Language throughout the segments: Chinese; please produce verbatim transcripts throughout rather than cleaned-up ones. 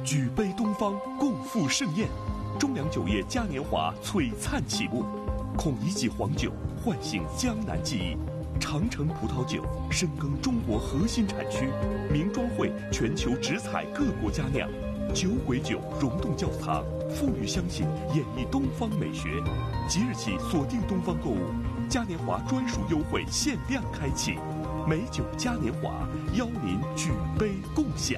举杯东方，共赴盛宴。中粮酒业嘉年华璀璨启幕，孔乙己黄酒唤醒江南记忆，长城葡萄酒深耕中国核心产区，名庄会全球直采各国佳酿，酒鬼酒溶洞窖藏，富裕相信，演绎东方美学。即日起锁定东方购物，嘉年华专属优惠限量开启，美酒嘉年华邀您举杯共享。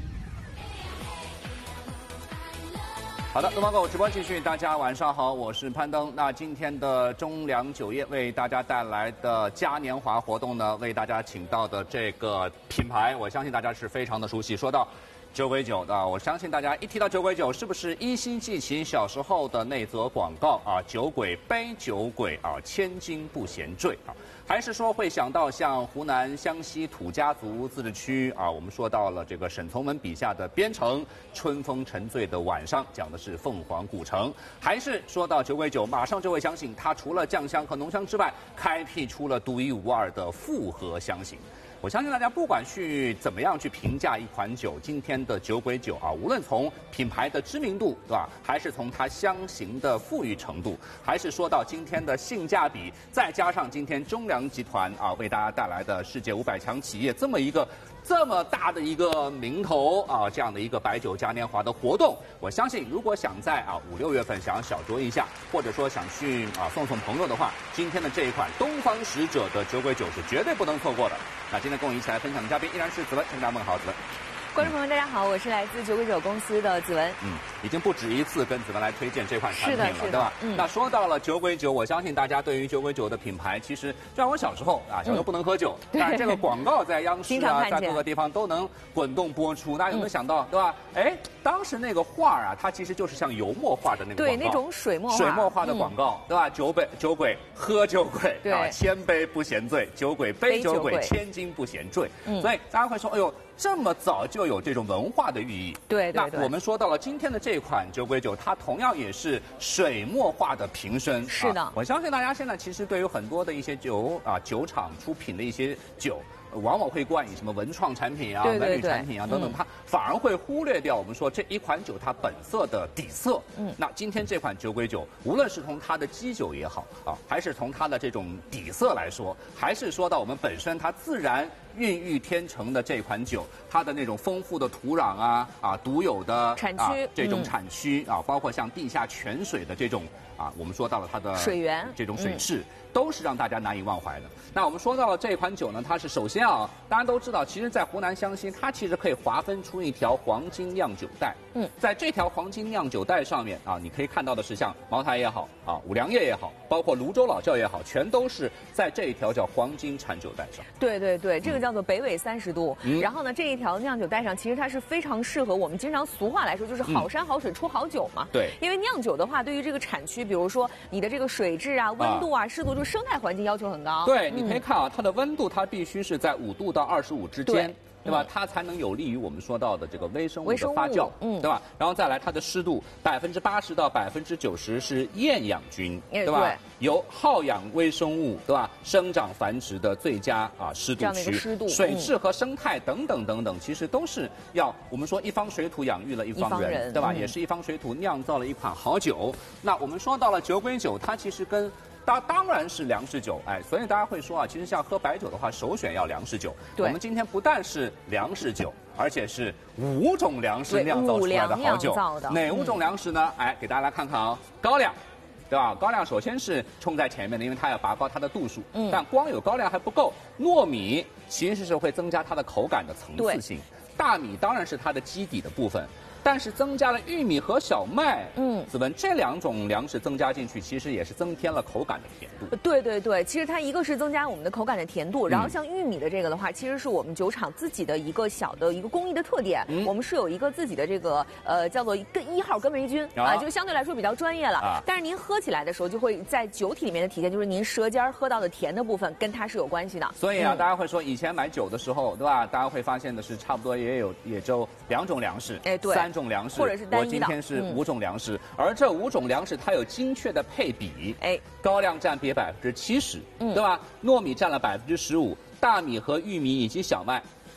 好的，东方购物直播继续，大家晚上好，我是攀登。那今天的中粮酒业为大家带来的嘉年华活动呢，为大家请到的这个品牌，我相信大家是非常的熟悉。说到酒鬼酒的，我相信大家一提到酒鬼酒，是不是依稀记起小时候的那则广告啊？酒鬼杯酒鬼啊，千金不嫌坠啊。还是说会想到像湖南湘西土家族自治区啊，我们说到了这个沈从文笔下的边城，春风沉醉的晚上，讲的是凤凰古城。还是说到酒鬼酒，马上就会相信它除了酱香和浓香之外，开辟出了独一无二的复合香型。我相信大家不管去怎么样去评价一款酒，今天的酒鬼酒啊，无论从品牌的知名度，对吧？还是从它香型的富裕程度，还是说到今天的性价比，再加上今天中粮集团啊为大家带来的世界五百强企业这么一个这么大的一个名头啊，这样的一个白酒嘉年华的活动，我相信如果想在啊五六月份想要小酌一下，或者说想去啊送送朋友的话，今天的这一款东方使者的酒鬼酒是绝对不能错过的。那今天跟我一起来分享的嘉宾依然是子文，跟大家问好，子文。 观众朋友，大家好，我是来自酒鬼酒公司的子文。 嗯，已经不止一次跟子文来推荐这款产品了，对吧？ 嗯。 那说到了酒鬼酒，我相信大家对于酒鬼酒的品牌，其实就像我小时候啊，小时候不能喝酒，嗯、但是这个广告在央视啊，在各个地方都能滚动播出。大家有没有想到，嗯、对吧？哎，当时那个画啊，它其实就是像油墨画的那个广告， 对，那种水墨画水墨画的广告，嗯、对吧？酒杯酒鬼喝酒鬼对啊，千杯不嫌醉，酒鬼杯酒鬼，千金不嫌坠。嗯，所以大家会说，哎呦。这么早就有这种文化的寓意， 对对对。 那我们说到了今天的这款酒鬼酒，它同样也是水墨画的瓶身。 是的、 啊，我相信大家现在其实对于很多的一些酒啊酒厂出品的一些酒。往往会冠以什么文创产品啊、文旅产品啊等等，它反而会忽略掉我们说这一款酒它本色的底色。嗯，那今天这款酒鬼酒，无论是从它的基酒也好啊，还是从它的这种底色来说，还是说到我们本身它自然孕育天成的这款酒，它的那种丰富的土壤啊啊独有的产区、 啊、这种产区、嗯、啊，包括像地下泉水的这种啊，我们说到了它的水源这种水势。嗯，都是让大家难以忘怀的。那我们说到了这款酒呢，它是首先啊，大家都知道，其实，在湖南湘西，它其实可以划分出一条黄金酿酒带。嗯，在这条黄金酿酒带上面啊，你可以看到的是像茅台也好啊，五粮液也好，包括泸州老窖也好，全都是在这一条叫黄金产酒带上。 对对对，这个叫做北纬三十度。嗯，然后呢，这一条酿酒带上，其实它是非常适合我们经常俗话来说，就是好山好水出好酒嘛。 对， 因为酿酒的话，对于这个产区，比如说你的这个水质啊、温度啊、湿度，就生态环境要求很高。 对，你可以看啊，它的温度它必须是在五度到二十五之间。对吧？它才能有利于我们说到的这个微生物的发酵，嗯，对吧？然后再来，它的湿度百分之八十到百分之九十是厌氧菌，对吧？ 对， 由好氧微生物，对吧？生长繁殖的最佳啊湿度区， 湿度、 水质和生态等等等等，其实都是要我们说一方水土养育了一方人， 一方人对吧？ 嗯、 也是一方水土酿造了一款好酒。那我们说到了酒鬼酒，它其实跟当当然是粮食酒，哎，所以大家会说啊，其实像喝白酒的话，首选要粮食酒。我们今天不但是粮食酒，而且是五种粮食酿造出来的好酒。哪五种粮食呢？嗯、哎，给大家来看看啊，高粱。对吧？高粱首先是冲在前面的，因为它要拔高它的度数。嗯。但光有高粱还不够，糯米其实是会增加它的口感的层次性。大米当然是它的基底的部分。但是增加了玉米和小麦，嗯，子文这两种粮食增加进去，其实也是增添了口感的甜度。 对对对，其实它一个是增加我们的口感的甜度，然后像玉米的这个的话，其实是我们酒厂自己的一个小的一个工艺的特点。嗯、我们是有一个自己的这个呃叫做根一号根霉菌啊，就相对来说比较专业了。啊、但是您喝起来的时候，就会在酒体里面的体现，就是您舌尖喝到的甜的部分跟它是有关系的。 所以啊，嗯、大家会说以前买酒的时候，对吧？大家会发现的是，差不多也有也就两种粮食， 哎，对， 三种粮食， 或者是单一的。 我今天是五种粮食，嗯、而这五种粮食它有精确的配比。 哎， 高粱占比百分之七十，对吧？糯米占了百分之十五，大米和玉米以及小麦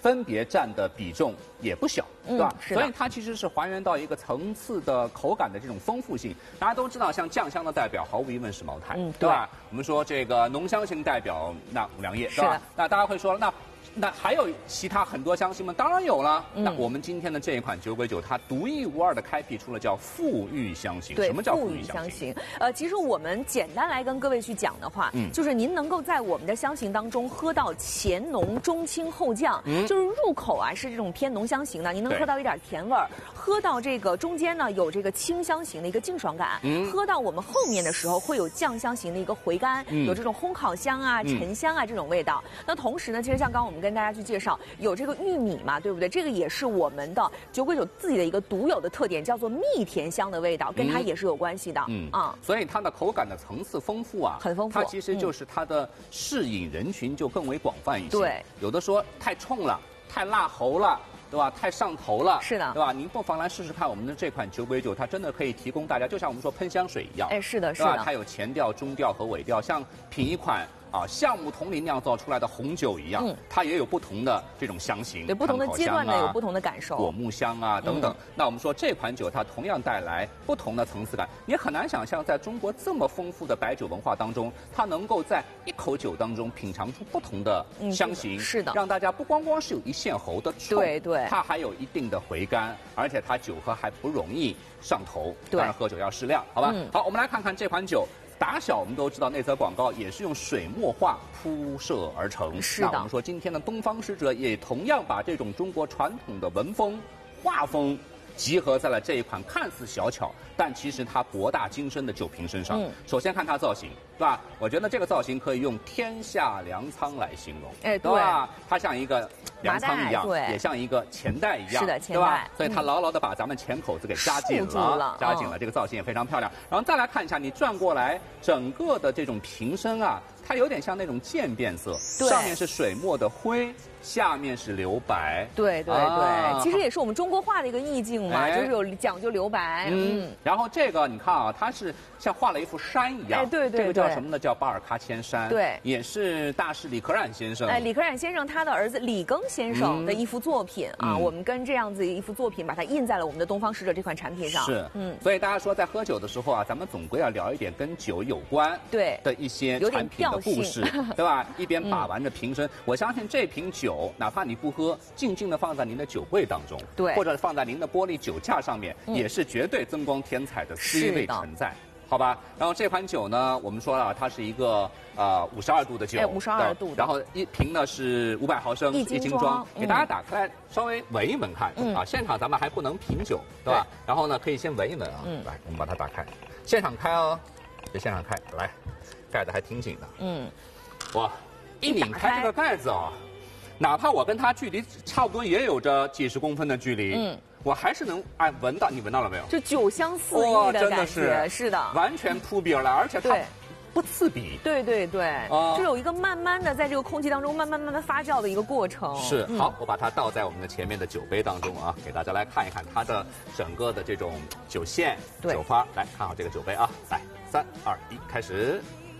分别占的比重也不小，对吧？ 是的。 所以它其实是还原到一个层次的口感的这种丰富性。大家都知道，像酱香的代表毫无疑问是茅台， 嗯， 对吧？我们说这个浓香型代表那五粮液，对吧？那大家会说那。那还有其他很多香型吗？当然有了。嗯、那我们今天的这一款酒鬼酒，它独一无二的开辟出了叫馥郁香型。 对， 什么叫馥郁香型？呃，其实我们简单来跟各位去讲的话，嗯，就是您能够在我们的香型当中喝到前浓中轻后降，嗯，就是入口啊是这种偏浓香型的，您能喝到一点甜味儿；喝到这个中间呢有这个清香型的一个净爽感，嗯，喝到我们后面的时候会有酱香型的一个回甘，嗯、有这种烘烤香啊、沉香啊这种味道。嗯、那同时呢，其实像刚刚我们跟大家去介绍。有这个玉米嘛，对不对？这个也是我们的酒鬼酒自己的一个独有的特点，叫做蜜甜香的味道，跟它也是有关系的。嗯啊， 所以它的口感的层次丰富啊， 很丰富。 它其实就是它的适饮人群就更为广泛一些。 对， 有的说太冲了，太辣喉了。对吧？太上头了， 是的， 对吧？您不妨来试试看我们的这款酒鬼酒，它真的可以提供大家，就像我们说喷香水一样， 哎，是的，是的， 它有前调、中调和尾调，像品一款啊橡木桶里酿造出来的红酒一样，嗯，它也有不同的这种香型， 对，不同的阶段呢有不同的感受， 果木香啊等等。嗯、那我们说这款酒它同样带来不同的层次感，你很难想象在中国这么丰富的白酒文化当中，它能够在一口酒当中品尝出不同的香型， 嗯、是的， 让大家不光光是有一线喉的冲， 对对， 它还有一定的回甘，而且它酒喝还不容易上头。当然喝酒要适量，好吧？嗯、好，我们来看看这款酒。打小我们都知道那则广告也是用水墨画铺设而成。 是的。 那我们说今天的东方使者也同样把这种中国传统的文风、画风集合在了这一款看似小巧，但其实它博大精深的酒瓶身上。嗯。首先看它造型，对吧？我觉得这个造型可以用天下粮仓来形容。 哎， 对吧？它像一个粮仓一样， 对， 也像一个钱袋一样， 是的，钱袋，对吧？所以它牢牢的把咱们钱口子给扎紧了， 了扎紧了。这个造型也非常漂亮。然后再来看一下，你转过来，整个的这种瓶身啊，它有点像那种渐变色，上面是水墨的灰。下面是留白， 对对对，啊、其实也是我们中国画的一个意境嘛，哎、就是有讲究留白。嗯， 嗯然后这个你看啊，它是像画了一幅山一样， 哎，对对对， 这个叫什么呢？叫巴尔喀千山， 对， 也是大师李可染先生， 哎，李可染先生他的儿子李庚先生的一幅作品、嗯、啊，我们跟这样子一幅作品把它印在了我们的东方使者这款产品上。 是，嗯，所以大家说在喝酒的时候啊，咱们总归要聊一点跟酒有关对的一些产品的故事，对吧？一边把玩着瓶身，嗯、我相信这瓶酒，哪怕你不喝，静静的放在您的酒柜当中， 对， 或者放在您的玻璃酒架上面，嗯、也是绝对增光添彩的 C 位存在，好吧？然后这款酒呢，我们说了，它是一个呃五十二度的酒， 哎，五十二度的， 然后一瓶呢是五百毫升， 一斤装， 给大家打开来稍微闻一闻看，嗯、啊，现场咱们还不能品酒，对吧？对然后呢，可以先闻一闻啊，嗯、来，我们把它打开，现场开哦，别现场开，来，盖的还挺紧的，嗯，哇，一拧开这个盖子啊。哪怕我跟他距离差不多，也有着几十公分的距离，嗯，我还是能哎闻到，你闻到了没有？ 就酒香四溢的感觉，是, 是的， 完全扑鼻而来，而且它不刺鼻， 对对对，啊、就有一个慢慢的在这个空气当中慢慢慢慢发酵的一个过程。 是，好，我把它倒在我们的前面的酒杯当中啊，给大家来看一看它的整个的这种酒线、酒花，来看好这个酒杯啊，来，三二一，开始，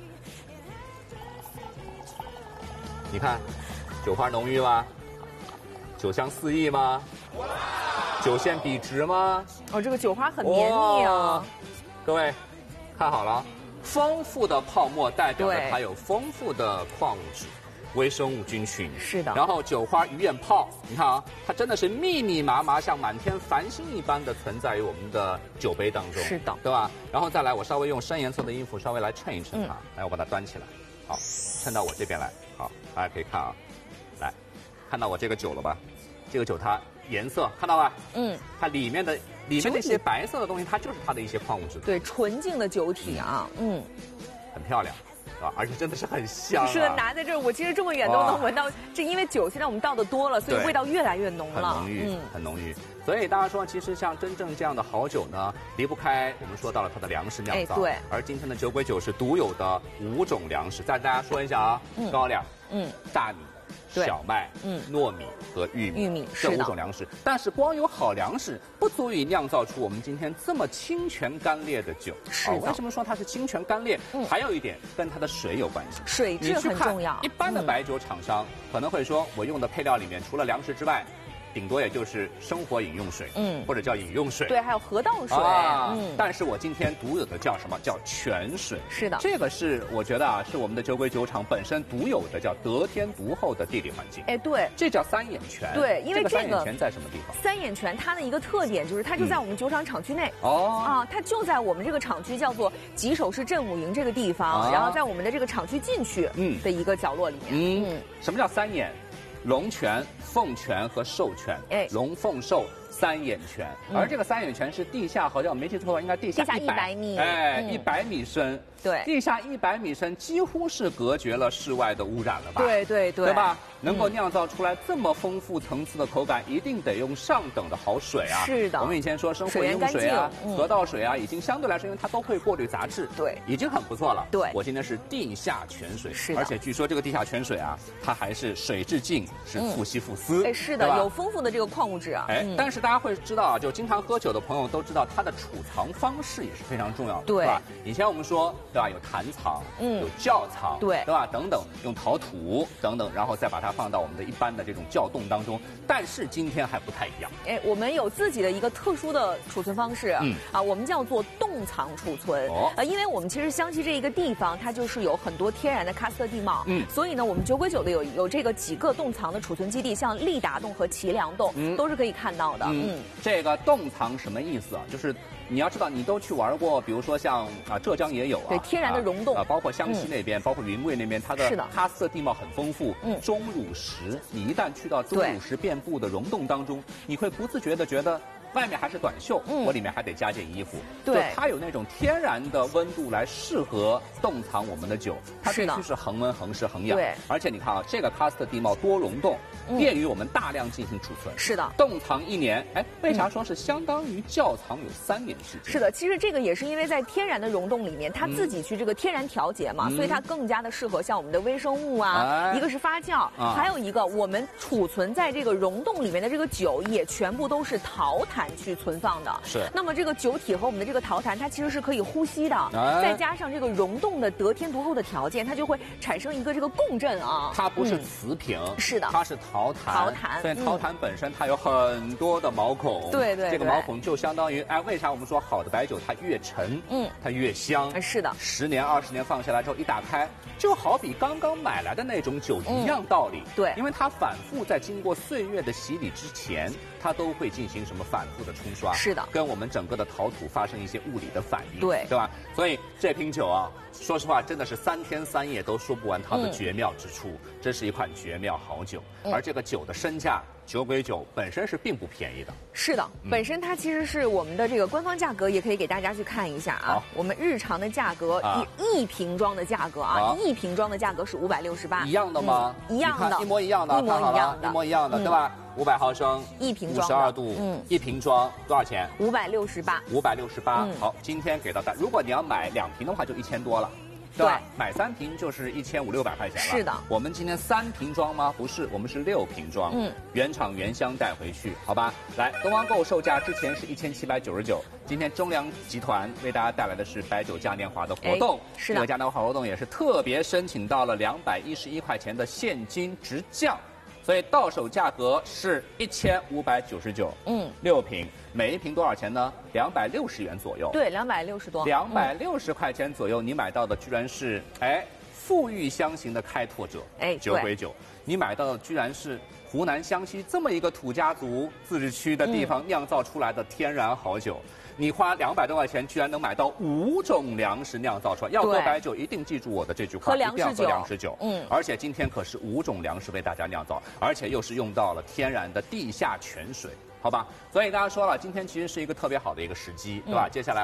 你看。酒花浓郁吗？酒香四溢吗？酒线笔直吗？ 哦，这个酒花很绵密啊！ 各位，看好了，丰富的泡沫代表着它有丰富的矿物质、微生物菌群。 是的。 然后酒花鱼眼泡，你看啊，它真的是密密麻麻，像满天繁星一般的存在于我们的酒杯当中。 是的， 对吧？然后再来，我稍微用深颜色的衣服稍微来衬一衬它，嗯、来，我把它端起来，好，衬到我这边来，好，大家可以看啊。来，看到我这个酒了吧？这个酒它颜色看到吧？嗯，它里面的里面那些白色的东西，它就是它的一些矿物质。 对，纯净的酒体啊，嗯， 很漂亮，是吧？而且真的是很香、啊。 是的，拿在这儿，我其实这么远都能闻到。这因为酒现在我们倒的多了，所以味道越来越浓了， 很浓郁，嗯，很浓郁。所以大家说，其实像真正这样的好酒呢，离不开我们说到了它的粮食酿造。 哎、对。 而今天的酒鬼酒是独有的五种粮食，再大家说一下啊，嗯、高粱，嗯，大米。 小麦、嗯、糯米和玉米， 玉米这五种粮食。但是光有好粮食不足以酿造出我们今天这么清泉甘冽的酒。 是的。 为什么说它是清泉甘冽？嗯，还有一点跟它的水有关系， 水质很重要。 一般的白酒厂商可能会说，我用的配料里面除了粮食之外，顶多也就是生活饮用水，嗯，或者叫饮用水， 对，还有河道水， 啊、嗯。但是我今天独有的叫什么？叫泉水。 是的， 这个是我觉得啊，是我们的酒鬼酒厂本身独有的，叫得天独厚的地理环境。 哎，对， 这叫三眼泉。 对，因为这个三眼泉在什么地方？ 三眼泉它的一个特点就是它就在我们酒厂厂区内。哦、嗯、啊，它就在我们这个厂区叫做吉首市镇武营这个地方，啊、然后在我们的这个厂区禁区嗯的一个角落里面。 嗯，嗯什么叫三眼？龙泉、凤泉和寿泉，哎，龙凤寿三眼泉，嗯、而这个三眼泉是地下，好像我没记错的话，应该地下一百米， 哎，一百、嗯、米深， 对， 地下一百米深，几乎是隔绝了室外的污染了吧？ 对对对， 对吧？能够酿造出来这么丰富层次的口感，一定得用上等的好水啊！ 是的， 我们以前说生活饮用水啊、嗯、河道水啊，已经相对来说，因为它都会过滤杂质， 对， 已经很不错了。 对， 我今天是地下泉水， 是的， 而且据说这个地下泉水啊，它还是水质净，是富硒富丝， 哎、嗯，是的，有丰富的这个矿物质啊。 哎、嗯，但是大家会知道啊，就经常喝酒的朋友都知道，它的储藏方式也是非常重要的， 对， 是吧？以前我们说，对吧？有坛藏，嗯，有窖藏， 对， 对吧？等等，用陶土等等，然后再把它放到我们的一般的这种窖洞当中。但是今天还不太一样，哎， 我们有自己的一个特殊的储存方式，嗯，啊，我们叫做冻藏储存。哦，呃，因为我们其实湘西这一个地方，它就是有很多天然的喀斯特地貌，嗯，所以呢，我们酒鬼酒的有有这个几个冻藏的储存基地，像利达洞和齐梁洞，嗯，都是可以看到的。嗯， 嗯这个冻藏什么意思啊？就是你要知道，你都去玩过，比如说像啊浙江也有啊， 对，天然的溶洞啊，包括湘西那边，嗯、包括云贵那边，它的喀斯特地貌很丰富。嗯，钟乳石，你一旦去到钟乳石遍布的溶洞当中，你会不自觉的觉得外面还是短袖，嗯、我里面还得加件衣服。 对， 它有那种天然的温度来适合冻藏我们的酒，它必须是恒温、恒湿、恒氧。 对， 而且你看啊，这个喀斯特地貌多溶洞，嗯、便于我们大量进行储存。 是的， 冻藏一年，哎，为啥说是相当于窖藏有三年时间？ 是的，其实这个也是因为在天然的溶洞里面，它自己去这个天然调节嘛，嗯、所以它更加的适合像我们的微生物啊，哎、一个是发酵，啊、还有一个我们储存在这个溶洞里面的这个酒也全部都是陶坛去存放的。 是。 那么这个酒体和我们的这个陶坛，它其实是可以呼吸的，哎、再加上这个溶洞的得天独厚的条件，它就会产生一个这个共振啊。 它不是瓷瓶， 嗯、是的， 它是陶坛。 陶坛， 所以陶坛本身它有很多的毛孔。 对对。 这个毛孔就相当于，哎，为啥我们说好的白酒它越陈，嗯，它越香？ 是的。 十年二十年放下来之后，一打开，就好比刚刚买来的那种酒一样道理。 嗯、对。 因为它反复在经过岁月的洗礼之前，它都会进行什么反复的冲刷。 是的。 跟我们整个的陶土发生一些物理的反应。 对。 对吧？所以这瓶酒啊，说实话，真的是三天三夜都说不完它的绝妙之处。嗯、这是一款绝妙好酒，嗯、而这个酒的身价，酒鬼酒本身是并不便宜的。 是的，嗯、本身它其实是我们的这个官方价格，也可以给大家去看一下啊。我们日常的价格，啊、一一瓶装的价格啊，啊一瓶装的价格是五百六十八。 一样的吗？ 嗯、一样的， 一模一样的， 一模一样的， 一模一样的，嗯、对吧？五百毫升， 一瓶装， 五十二度，嗯，一瓶装多少钱？ 五百六十八。 五百六十八。好，今天给到大家，如果你要买两瓶的话，就一千多了。对吧？买三瓶就是一千五六百块钱了。 是的。 我们今天三瓶装吗？不是，我们是六瓶装。嗯。原厂原箱带回去，好吧？来，东方购售价之前是一千七百九十九，今天中粮集团为大家带来的是白酒嘉年华的活动。 是的。 这个嘉年华活动也是特别申请到了两百一十一块钱的现金直降。所以到手价格是一千五百九十九，嗯，六瓶，每一瓶多少钱呢？两百六十元左右。 对，两百六十多。 两百六十块钱左右，你买到的居然是哎富裕乡型的开拓者， 哎酒鬼酒，你买到的居然是湖南湘西这么一个土家族自治区的地方酿造出来的天然好酒。嗯你花两百多块钱，居然能买到五种粮食酿造出来。要喝白酒，一定记住我的这句话： 喝粮食酒， 一定要喝粮食酒。嗯，而且今天可是五种粮食为大家酿造，而且又是用到了天然的地下泉水，好吧？所以大家说了，今天其实是一个特别好的一个时机，对吧？嗯、接下来。